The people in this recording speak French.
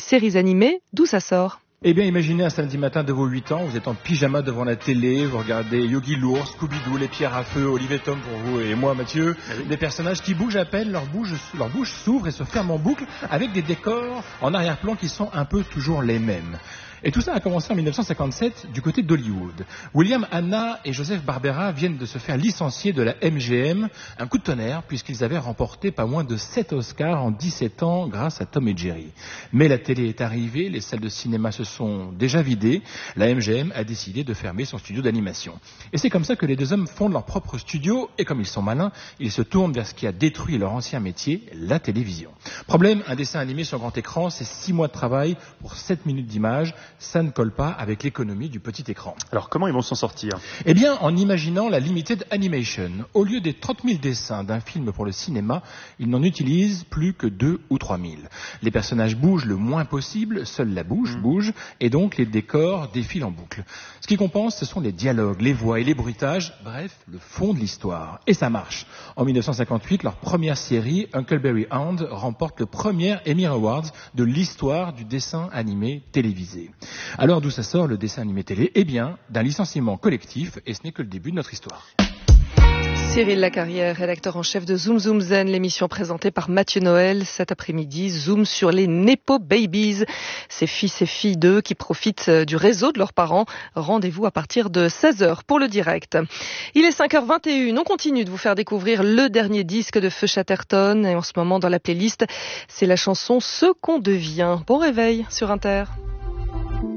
séries animées, d'où ça sort? Eh bien, imaginez un samedi matin de vos 8 ans, vous êtes en pyjama devant la télé, vous regardez Yogi l'ours, Scooby-Doo, les pierres à feu, Olivier Tom pour vous et moi Mathieu, des personnages qui bougent à peine, leur bouche s'ouvre et se ferme en boucle avec des décors en arrière-plan qui sont un peu toujours les mêmes. Et tout ça a commencé en 1957 du côté d'Hollywood. William Hanna et Joseph Barbera viennent de se faire licencier de la MGM, un coup de tonnerre puisqu'ils avaient remporté pas moins de 7 Oscars en 17 ans grâce à Tom et Jerry. Mais la télé est arrivée, les salles de cinéma se sont déjà vidées, la MGM a décidé de fermer son studio d'animation. Et c'est comme ça que les deux hommes fondent leur propre studio et comme ils sont malins, ils se tournent vers ce qui a détruit leur ancien métier, la télévision. Problème, un dessin animé sur grand écran, c'est 6 mois de travail pour 7 minutes d'image. Ça ne colle pas avec l'économie du petit écran. Alors comment ils vont s'en sortir? Eh bien, en imaginant la limited animation. Au lieu des 30 000 dessins d'un film pour le cinéma, ils n'en utilisent plus que 2 ou 3 000. Les personnages bougent le moins possible, seule la bouche bouge, et donc les décors défilent en boucle. Ce qui compense, ce sont les dialogues, les voix et les bruitages, bref, le fond de l'histoire. Et ça marche. En 1958, leur première série, Huckleberry Hound, remporte le premier Emmy Awards de l'histoire du dessin animé télévisé. Alors d'où ça sort le dessin animé télé? Eh bien, d'un licenciement collectif, et ce n'est que le début de notre histoire. Cyril Lacarrière, rédacteur en chef de Zoom Zoom Zen, l'émission présentée par Mathieu Noël. Cet après-midi, zoom sur les Nepo Babies, ces fils et filles d'eux qui profitent du réseau de leurs parents. Rendez-vous à partir de 16h pour le direct. Il est 5h21, on continue de vous faire découvrir le dernier disque de Feu Chatterton. Et en ce moment, dans la playlist, c'est la chanson Ce qu'on devient. Bon réveil sur Inter.